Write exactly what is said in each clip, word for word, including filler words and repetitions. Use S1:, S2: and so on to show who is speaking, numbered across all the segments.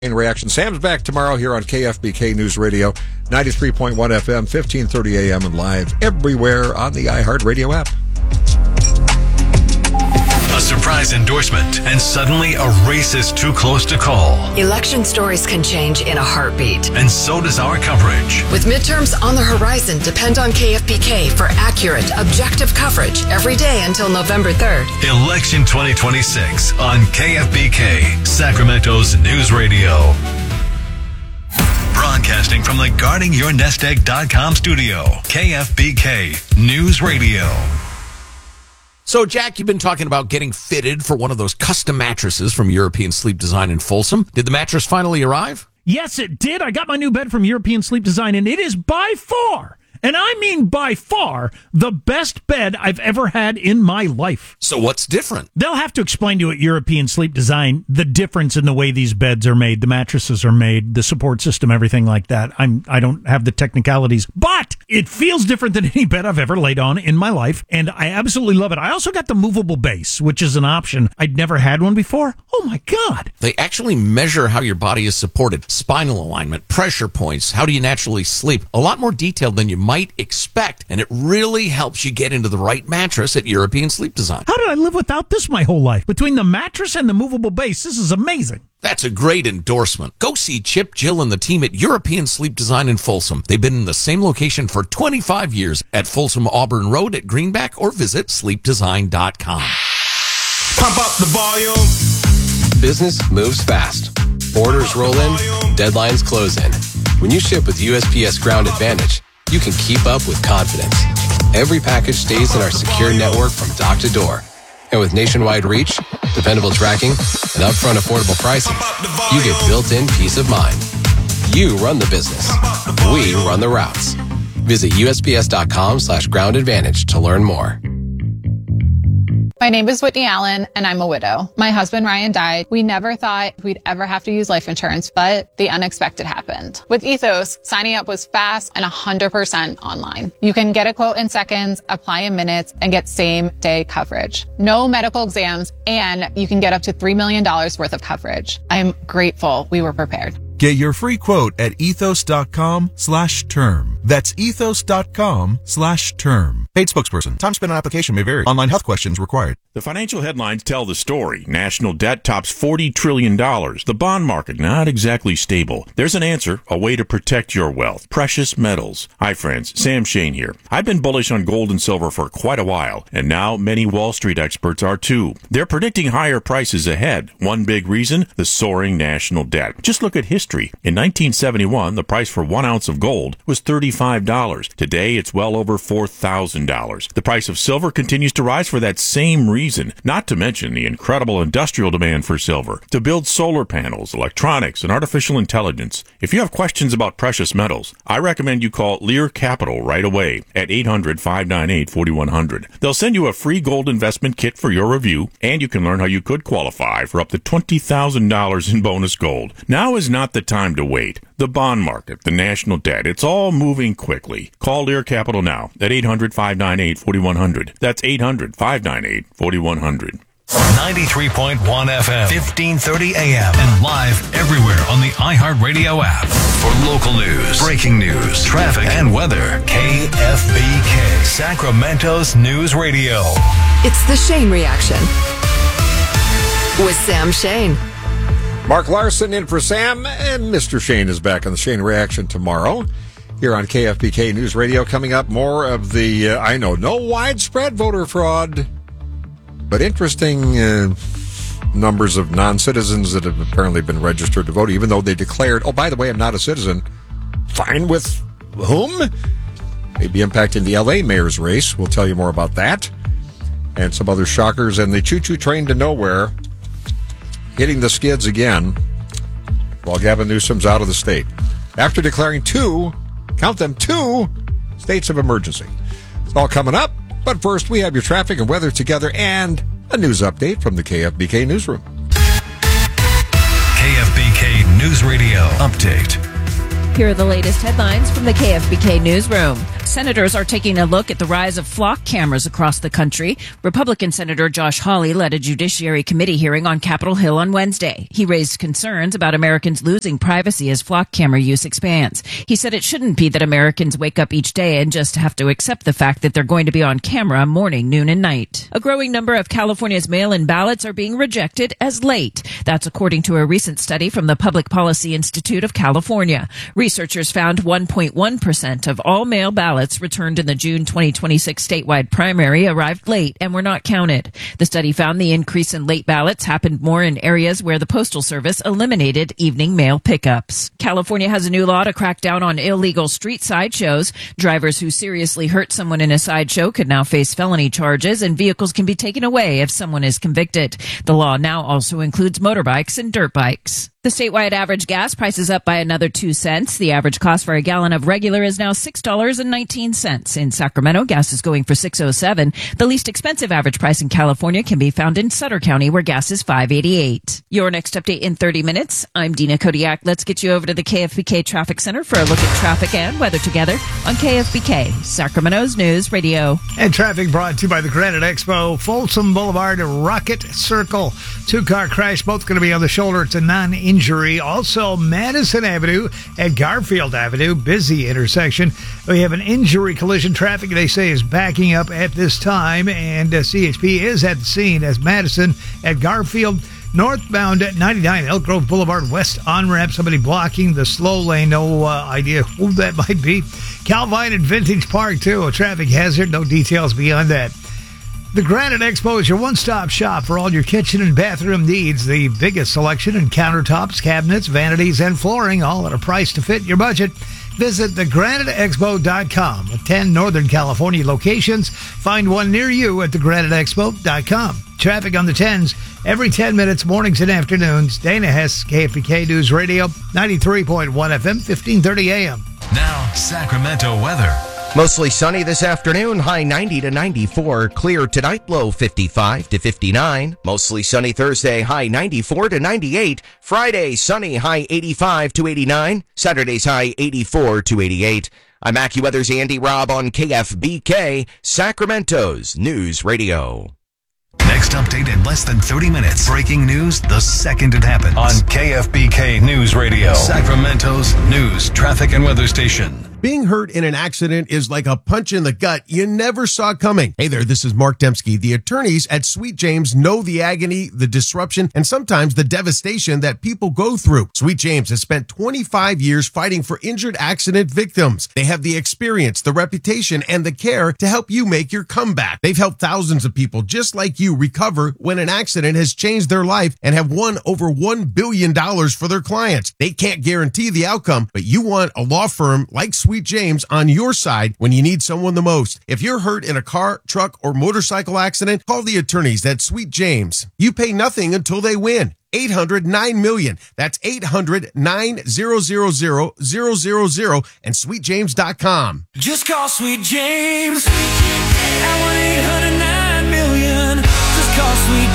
S1: In reaction, Sam's back tomorrow here on K F B K News Radio, ninety-three point one F M, fifteen thirty A M, and live everywhere on the iHeartRadio app.
S2: A surprise endorsement, and suddenly a race is too close to call.
S3: Election stories can change in a heartbeat.
S2: And so does our coverage.
S3: With midterms on the horizon, depend on K F B K for accurate, objective coverage every day until November third.
S2: Election twenty twenty-six on K F B K, Sacramento's News Radio. Broadcasting from the guarding your nest egg dot com studio, K F B K News Radio.
S4: So, Jack, you've been talking about getting fitted for one of those custom mattresses from European Sleep Design in Folsom. Did the mattress finally arrive?
S5: Yes, it did. I got my new bed from European Sleep Design, and it is by far, and I mean by far, the best bed I've ever had in my life.
S4: So what's different?
S5: They'll have to explain to you at European Sleep Design the difference in the way these beds are made, the mattresses are made, the support system, everything like that. I'm, I don't have the technicalities, but it feels different than any bed I've ever laid on in my life, and I absolutely love it. I also got the movable base, which is an option. I'd never had one before. Oh, my God.
S4: They actually measure how your body is supported, spinal alignment, pressure points, how do you naturally sleep, a lot more detailed than you might expect, and it really helps you get into the right mattress at European Sleep Design.
S5: How did I live without this my whole life? Between the mattress and the movable base, this is amazing.
S4: That's a great endorsement. Go see Chip, Jill, and the team at European Sleep Design in Folsom. They've been in the same location for twenty-five years at Folsom Auburn Road at Greenback, or visit sleep design dot com.
S6: Pump up the volume.
S7: Business moves fast. Orders roll in, deadlines close in. When you ship with U S P S Ground Advantage, you can keep up with confidence. Every package stays in our secure network from dock to door. And with nationwide reach, dependable tracking, and upfront affordable pricing, you get built-in peace of mind. You run the business. We run the routes. Visit U S P S dot com slash ground advantage to learn more.
S8: My name is Whitney Allen, and I'm a widow. My husband, Ryan, died. We never thought we'd ever have to use life insurance, but the unexpected happened. With Ethos, signing up was fast and one hundred percent online. You can get a quote in seconds, apply in minutes, and get same-day coverage. No medical exams, and you can get up to three million dollars worth of coverage. I'm grateful we were prepared.
S9: Get your free quote at ethos dot com slash term. That's ethos dot com slash term. Paid spokesperson. Time spent on application may vary. Online health questions required.
S10: The financial headlines tell the story. National debt tops forty trillion dollars. The bond market not exactly stable. There's an answer, a way to protect your wealth. Precious metals. Hi friends, Sam Shane here. I've been bullish on gold and silver for quite a while, and now many Wall Street experts are too. They're predicting higher prices ahead. One big reason, the soaring national debt. Just look at history. In nineteen seventy-one, the price for one ounce of gold was thirty-five dollars. Today, it's well over four thousand dollars. The price of silver continues to rise for that same reason, not to mention the incredible industrial demand for silver to build solar panels, electronics, and artificial intelligence. If you have questions about precious metals, I recommend you call Lear Capital right away at eight hundred, five nine eight, four one zero zero. They'll send you a free gold investment kit for your review, and you can learn how you could qualify for up to twenty thousand dollars in bonus gold. Now is not the time to wait. The bond market, the national debt, it's all moving quickly. Call Lear Capital now at eight hundred, five nine eight, four one zero zero. That's eight hundred, five nine eight, four one zero zero.
S2: ninety-three point one F M, fifteen thirty A M, and live everywhere on the iHeartRadio app. For local news, breaking news, traffic, and weather, K F B K, Sacramento's News Radio.
S3: It's the Shane Reaction with Sam Shane.
S1: Mark Larson in for Sam, and Mister Shane is back on the Shane Reaction tomorrow here on K F B K News Radio. Coming up, more of the, uh, I know, no widespread voter fraud, but interesting uh, numbers of non-citizens that have apparently been registered to vote, even though they declared, oh, by the way, I'm not a citizen. Fine with whom? Maybe impacting the L A mayor's race. We'll tell you more about that. And some other shockers. And the choo-choo train to nowhere hitting the skids again while Gavin Newsom's out of the state. After declaring two, count them, two states of emergency. It's all coming up. But first, we have your traffic and weather together and a news update from the K F B K Newsroom.
S2: K F B K News Radio Update.
S11: Here are the latest headlines from the K F B K Newsroom. Senators are taking a look at the rise of flock cameras across the country. Republican Senator Josh Hawley led a Judiciary Committee hearing on Capitol Hill on Wednesday. He raised concerns about Americans losing privacy as flock camera use expands. He said it shouldn't be that Americans wake up each day and just have to accept the fact that they're going to be on camera morning, noon, and night. A growing number of California's mail-in ballots are being rejected as late. That's according to a recent study from the Public Policy Institute of California. Researchers found one point one percent of all mail ballots returned in the June twenty twenty-six statewide primary arrived late and were not counted. The study found the increase in late ballots happened more in areas where the Postal Service eliminated evening mail pickups. California has a new law to crack down on illegal street sideshows. Drivers who seriously hurt someone in a sideshow could now face felony charges, and vehicles can be taken away if someone is convicted. The law now also includes motorbikes and dirt bikes. The statewide average gas price is up by another two cents. The average cost for a gallon of regular is now six dollars and nineteen cents. In Sacramento, gas is going for six dollars and seven cents. The least expensive average price in California can be found in Sutter County, where gas is five dollars and eighty-eight cents. Your next update in thirty minutes. I'm Dina Kodiak. Let's get you over to the K F B K Traffic Center for a look at traffic and weather together on K F B K, Sacramento's News Radio.
S12: And traffic brought to you by the Granite Expo, Folsom Boulevard, Rocket Circle. Two-car crash, both going to be on the shoulder. It's a non-injury. Also, Madison Avenue and Garfield Avenue, busy intersection. We have an injury collision. Traffic, they say, is backing up at this time, and uh, C H P is at the scene as Madison at Garfield. Northbound at ninety-nine Elk Grove Boulevard, west on-ramp, somebody blocking the slow lane. No uh, idea who that might be. Calvine and Vintage Park, too, a traffic hazard. No details beyond that. The Granite Expo is your one-stop shop for all your kitchen and bathroom needs. The biggest selection in countertops, cabinets, vanities, and flooring, all at a price to fit your budget. Visit the granite expo dot com. With ten Northern California locations, find one near you at the granite expo dot com. Traffic on the tens every ten minutes, mornings and afternoons. Dana Hess, K F B K News Radio, ninety-three point one F M, fifteen thirty A M.
S2: Now, Sacramento weather.
S13: Mostly sunny this afternoon, high ninety to ninety-four. Clear tonight, low fifty-five to fifty-nine. Mostly sunny Thursday, high ninety-four to ninety-eight. Friday, sunny, high eighty-five to eighty-nine. Saturday's high eighty-four to eighty-eight. I'm AccuWeather's Andy Robb on K F B K, Sacramento's News Radio.
S2: Next update in less than thirty minutes. Breaking news the second it happens. On K F B K News Radio, Sacramento's news, traffic, and weather station.
S14: Being hurt in an accident is like a punch in the gut you never saw coming. Hey there, this is Mark Dembski. The attorneys at Sweet James know the agony, the disruption, and sometimes the devastation that people go through. Sweet James has spent twenty-five years fighting for injured accident victims. They have the experience, the reputation, and the care to help you make your comeback. They've helped thousands of people just like you recover when an accident has changed their life and have won over one billion dollars for their clients. They can't guarantee the outcome, but you want a law firm like Sweet Sweet James on your side when you need someone the most. If you're hurt in a car, truck, or motorcycle accident, call the attorneys at Sweet James. You pay nothing until they win. eight hundred nine million. That's eight hundred nine hundred and sweet james dot com.
S15: Just call Sweet James at one eight hundred nine million. Just call Sweet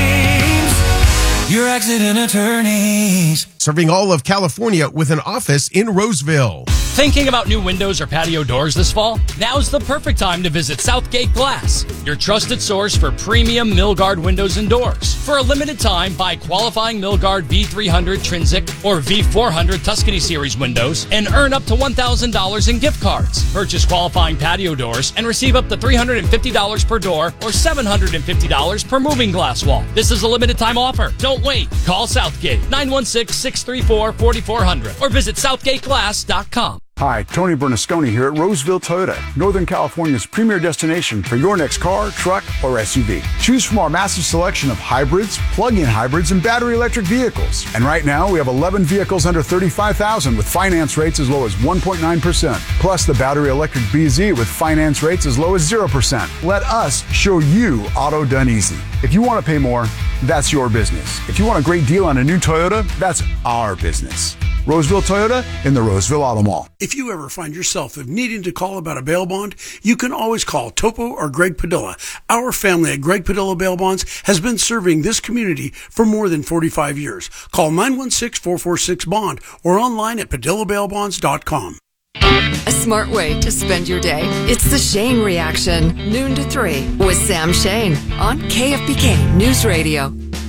S15: James, your accident attorneys.
S14: Serving all of California with an office in Roseville.
S16: Thinking about new windows or patio doors this fall? Now's the perfect time to visit Southgate Glass, your trusted source for premium Milgard windows and doors. For a limited time, buy qualifying Milgard V three hundred Trinsic or V four hundred Tuscany Series windows and earn up to one thousand dollars in gift cards. Purchase qualifying patio doors and receive up to three hundred fifty dollars per door or seven hundred fifty dollars per moving glass wall. This is a limited time offer. Don't wait. Call Southgate nine one six, six three four, four four zero zero or visit southgate glass dot com.
S17: Hi, Tony Bernasconi here at Roseville Toyota, Northern California's premier destination for your next car, truck, or S U V. Choose from our massive selection of hybrids, plug-in hybrids, and battery electric vehicles. And right now, we have eleven vehicles under thirty-five thousand dollars with finance rates as low as one point nine percent. Plus the battery electric B Z with finance rates as low as zero percent. Let us show you auto done easy. If you want to pay more, that's your business. If you want a great deal on a new Toyota, that's our business. Roseville Toyota in the Roseville Auto Mall.
S18: If you ever find yourself needing to call about a bail bond, you can always call Topo or Greg Padilla. Our family at Greg Padilla Bail Bonds has been serving this community for more than forty-five years. Call nine one six, four four six, BOND or online at padilla bail bonds dot com.
S3: A smart way to spend your day. It's the Shane Reaction, noon to three, with Sam Shane on K F B K News Radio.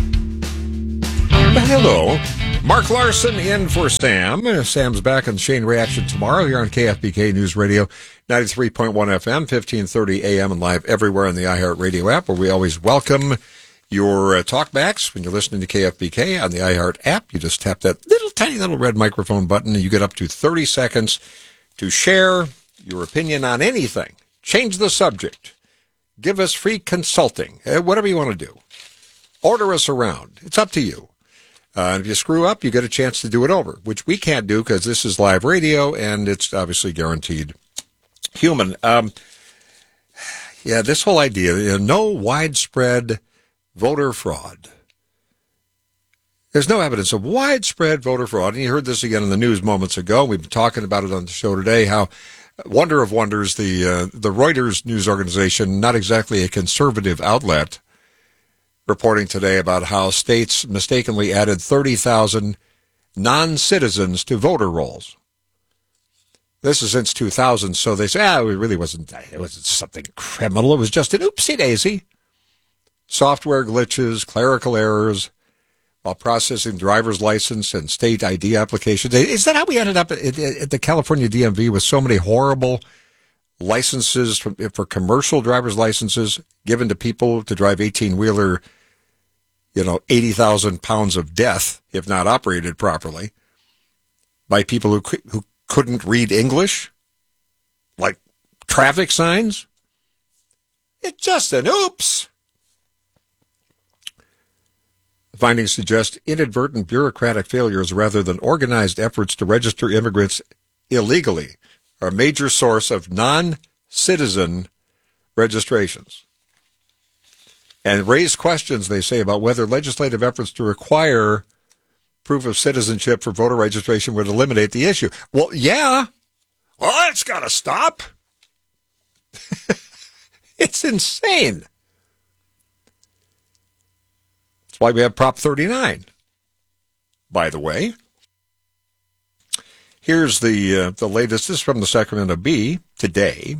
S1: Hello. Mark Larson in for Sam. Sam's back on Shane Reaction tomorrow here on K F B K News Radio, ninety-three point one F M, fifteen thirty A M, and live everywhere on the iHeartRadio app, where we always welcome your uh, talkbacks when you're listening to K F B K on the iHeart app. You just tap that little tiny little red microphone button, and you get up to thirty seconds to share your opinion on anything. Change the subject. Give us free consulting. Uh, whatever you want to do. Order us around. It's up to you. Uh, and if you screw up, you get a chance to do it over, which we can't do because this is live radio and it's obviously guaranteed human. Um, yeah, this whole idea, you know, no widespread voter fraud. There's no evidence of widespread voter fraud. And you heard this again in the news moments ago. We've been talking about it on the show today, how, wonder of wonders, the, uh, the Reuters news organization, not exactly a conservative outlet, reporting today about how states mistakenly added thirty thousand non-citizens to voter rolls. This is since two thousand, so they say, ah, it really wasn't, it wasn't something criminal. It was just an oopsie-daisy. Software glitches, clerical errors, while processing driver's license and state I D applications. Is that how we ended up at, at the California D M V with so many horrible licenses for, for commercial driver's licenses given to people to drive eighteen-wheeler, you know, eighty thousand pounds of death, if not operated properly, by people who who couldn't read English, like traffic signs? It's just an oops. The findings suggest inadvertent bureaucratic failures rather than organized efforts to register immigrants illegally are a major source of non-citizen registrations. And raise questions, they say, about whether legislative efforts to require proof of citizenship for voter registration would eliminate the issue. Well, yeah. Well, that's got to stop. It's insane. That's why we have Prop thirty-nine, by the way. Here's the uh, the latest. This is from the Sacramento Bee today.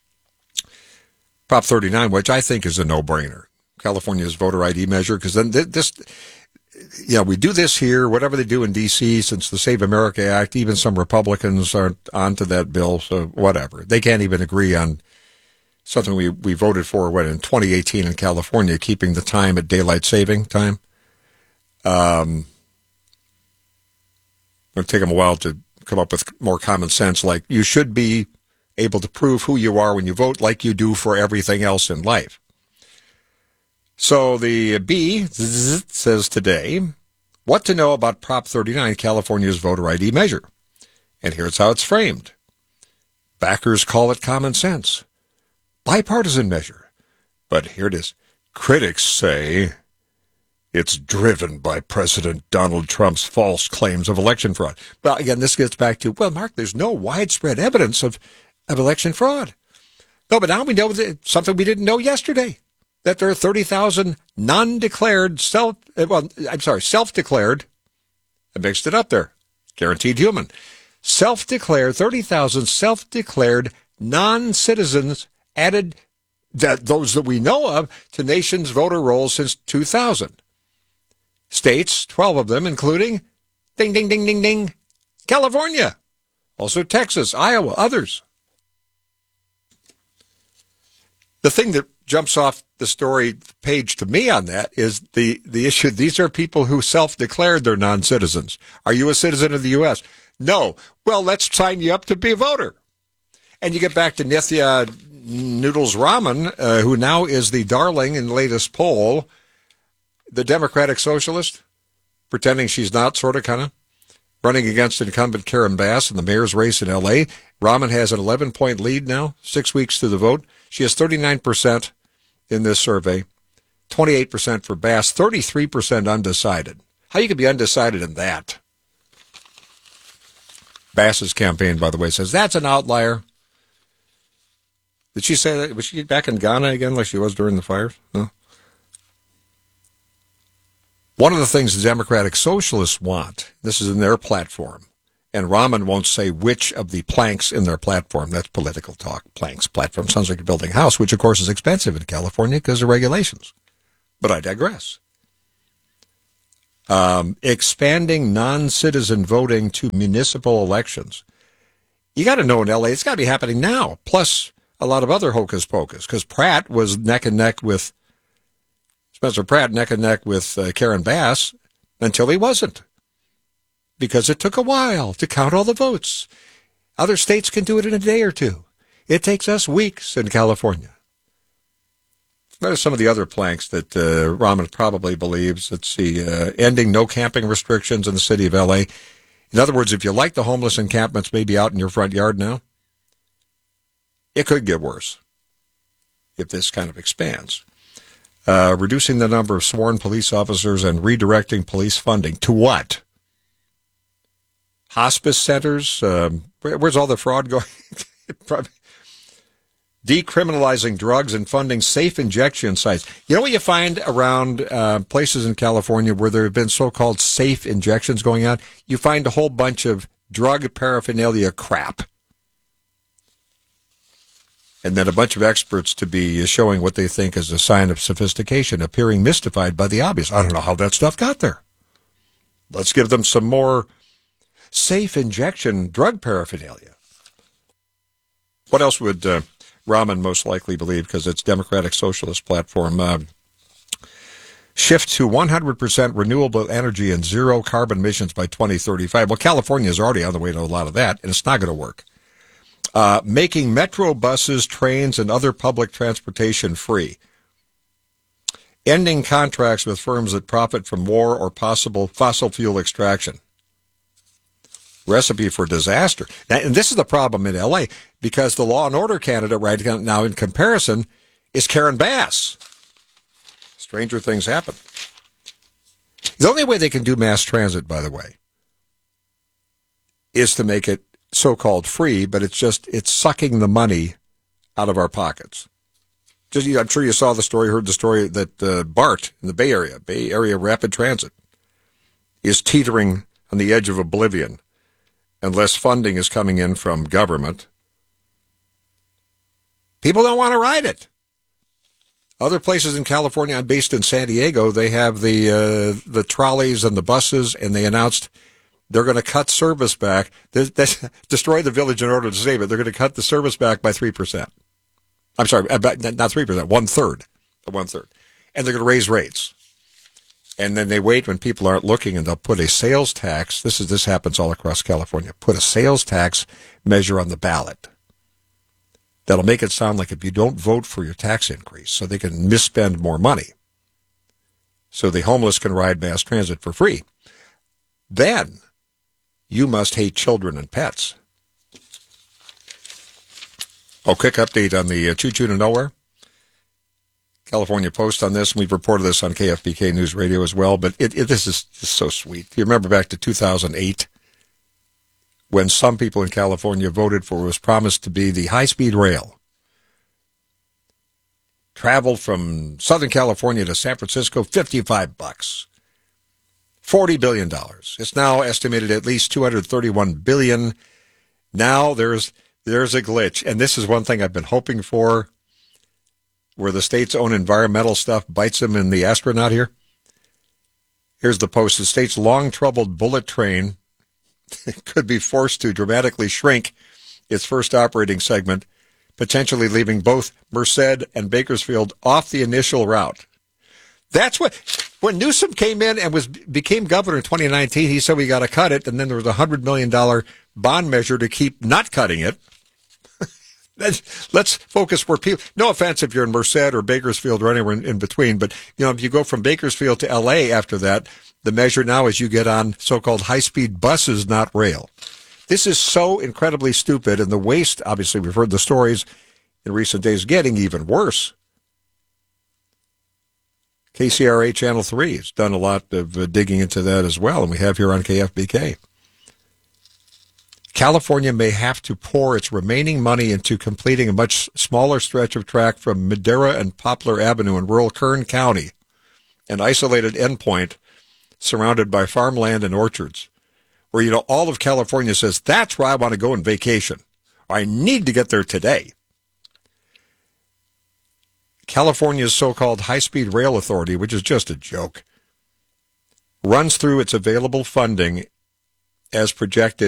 S1: Prop thirty-nine, which I think is a no-brainer. California's voter I D measure, because then this, you know, we do this here, whatever they do in D C since the Save America Act, even some Republicans aren't onto that bill, so whatever. They can't even agree on something we, we voted for, what, in twenty eighteen in California, keeping the time at daylight saving time. Um, it'll take them a while to come up with more common sense, like you should be able to prove who you are when you vote like you do for everything else in life. So the B says today, what to know about Prop thirty-nine, California's voter I D measure. And here's how it's framed. Backers call it common sense. Bipartisan measure. But here it is. Critics say it's driven by President Donald Trump's false claims of election fraud. Well, again, this gets back to, well, Mark, there's no widespread evidence of, of election fraud. No, but now we know that something we didn't know yesterday, that there are thirty thousand non-declared self, well, I'm sorry, self-declared, I mixed it up there, guaranteed human, self-declared, thirty thousand self-declared non-citizens added, that those that we know of, to nation's voter rolls since two thousand. States, twelve of them, including, ding, ding, ding, ding, ding, California, also Texas, Iowa, others. The thing that jumps off the story page to me on that is the, the issue. These are people who self-declared they're non-citizens. Are you a citizen of the U S? No. Well, let's sign you up to be a voter. And you get back to Nithya Noodles Raman, uh, who now is the darling in the latest poll, the Democratic Socialist, pretending she's not, sort of, kind of, running against incumbent Karen Bass in the mayor's race in L A. Raman has an eleven-point lead now, six weeks to the vote. She has thirty-nine percent in this survey, twenty-eight percent for Bass, thirty-three percent undecided. How you could be undecided in that? Bass's campaign, by the way, says that's an outlier. Did she say that? Was she back in Ghana again like she was during the fires? No. One of the things the Democratic Socialists want, this is in their platform, And Raman won't say which of the planks in their platform. That's political talk. Planks, platform. Sounds like you're building a house, which, of course, is expensive in California because of regulations. But I digress. Um, expanding non-citizen voting to municipal elections. You got to know in L A, it's got to be happening now. Plus a lot of other hocus pocus, because Pratt was neck and neck with Spencer Pratt, neck and neck with uh, Karen Bass, until he wasn't, because it took a while to count all the votes. Other states can do it in a day or two. It takes us weeks in California. What are some of the other planks that uh, Raman probably believes? Let's see, uh, ending no camping restrictions in the city of L A. In other words, if you like the homeless encampments maybe out in your front yard now, it could get worse if this kind of expands. Uh, reducing the number of sworn police officers and redirecting police funding. To what? Hospice centers? Um, where, where's all the fraud going? Probably. Decriminalizing drugs and funding safe injection sites. You know what you find around uh, places in California where there have been so-called safe injections going on? You find a whole bunch of drug paraphernalia crap. And then a bunch of experts to be showing what they think is a sign of sophistication, appearing mystified by the obvious. I don't know how that stuff got there. Let's give them some more safe injection drug paraphernalia. What else would uh, Raman most likely believe, because it's Democratic Socialist platform? Uh, shift to one hundred percent renewable energy and zero carbon emissions by twenty thirty-five. Well, California is already on the way to a lot of that, and it's not going to work. Uh, making metro buses, trains, and other public transportation free. Ending contracts with firms that profit from war or possible fossil fuel extraction. Recipe for disaster. Now, and this is the problem in L A, because the Law and Order candidate right now in comparison is Karen Bass. Stranger things happen. The only way they can do mass transit, by the way, is to make it so-called free, but it's just, it's sucking the money out of our pockets. Just, I'm sure you saw the story, heard the story that uh, BART in the Bay Area, Bay Area Rapid Transit, is teetering on the edge of oblivion unless funding is coming in from government. People don't want to ride it. Other places in California, I'm based in San Diego, they have the uh, the trolleys and the buses, and they announced they're going to cut service back. They, they destroy the village in order to save it. They're going to cut the service back by three percent. I'm sorry, not three percent, one-third. One-third. And they're going to raise rates. And then they wait when people aren't looking, and they'll put a sales tax. This is this happens all across California. Put a sales tax measure on the ballot. That'll make it sound like if you don't vote for your tax increase, so they can misspend more money. So the homeless can ride mass transit for free. Then you must hate children and pets. Oh, quick update on the uh, choo-choo to nowhere. California Post on this, and we've reported this on K F B K News Radio as well, but it, it, this is just so sweet. You remember back to two thousand eight, when some people in California voted for what was promised to be the high-speed rail. Traveled from Southern California to San Francisco, fifty-five bucks. forty billion dollars. It's now estimated at least two hundred thirty-one billion dollars. Now there's there's a glitch, and this is one thing I've been hoping for, where the state's own environmental stuff bites them in the astronaut here. Here's the Post. The state's long-troubled bullet train could be forced to dramatically shrink its first operating segment, potentially leaving both Merced and Bakersfield off the initial route. That's what, when Newsom came in and was became governor in twenty nineteen, he said we got to cut it, and then there was a one hundred million dollars bond measure to keep not cutting it. Let's, let's focus where people, no offense if you're in Merced or Bakersfield or anywhere in, in between, but you know, if you go from Bakersfield to L A after that, the measure now is you get on so-called high-speed buses, not rail. This is so incredibly stupid, and the waste, obviously we've heard the stories in recent days, getting even worse. K C R A Channel three has done a lot of uh, digging into that as well, and we have here on K F B K. California may have to pour its remaining money into completing a much smaller stretch of track from Madera and Poplar Avenue in rural Kern County, an isolated endpoint surrounded by farmland and orchards. where, you know, all of California says, that's where I want to go on vacation. I need to get there today. California's so-called High-Speed Rail Authority, which is just a joke, runs through its available funding as projected